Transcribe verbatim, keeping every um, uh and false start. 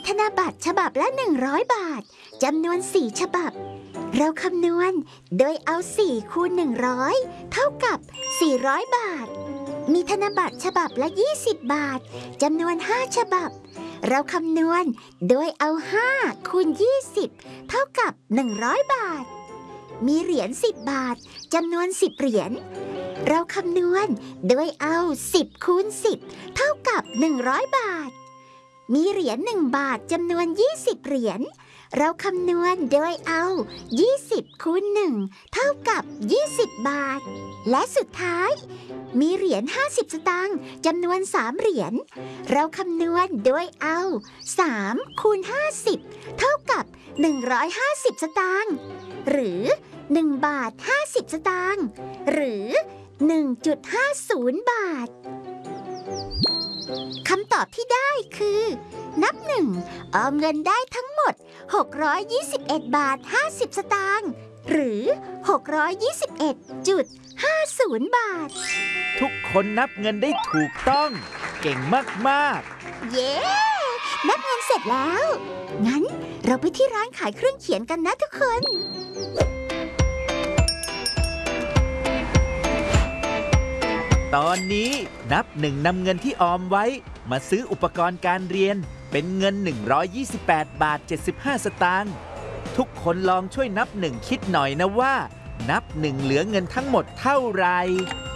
ธนบัตรฉบับละหนึ่งร้อยบาทจำนวนสี่ฉบับเราคำนวณโดยเอาสี่คูณหนึ่งร้อยเท่ากับสี่ร้อยบาทมีธนบัตรฉบับละยี่สิบบาทจำนวนห้าฉบับเราคำนวณโดยเอาห้าคูณยี่สิบเท่ากับหนึ่งร้อยบาทมีเหรียญสิบบาทจำนวนสิบเหรียญเราคำนวณโดยเอาสิบคูณสิบเท่ากับหนึ่งร้อยบาทมีเหรียญหนึ่งบาทจำนวนยี่สิบเหรียญเราคำนวณโดยเอายี่สิบคูณหนึ่งเท่ากับยี่สิบบาทและสุดท้ายมีเหรียญห้าสิบสตางค์จำนวนสามเหรียญเราคำนวณโดยเอาสามคูณห้าสิบเท่ากับหนึ่งร้อยห้าสิบสตางค์หรือหนึ่งบาทห้าสิบสตางค์หรือ หนึ่งจุดห้าศูนย์ บาทคำตอบที่ได้คือนับหนึ่งออมเงินได้ทั้งหมดหกร้อยยี่สิบเอ็ดบาทห้าสิบสตางค์หรือหกร้อยยี่สิบเอ็ดจุดห้าศูนย์ บาททุกคนนับเงินได้ถูกต้องเก่งมากๆเย้นับเงินเสร็จแล้วงั้นเราไปที่ร้านขายเครื่องเขียนกันนะทุกคนตอนนี้นับหนึ่งนำเงินที่ออมไว้มาซื้ออุปกรณ์การเรียนเป็นเงินหนึ่งร้อยยี่สิบแปดบาทเจ็ดสิบห้าสตางค์ทุกคนลองช่วยนับหนึ่งคิดหน่อยนะว่านับหนึ่งเหลือเงินทั้งหมดเท่าไหร่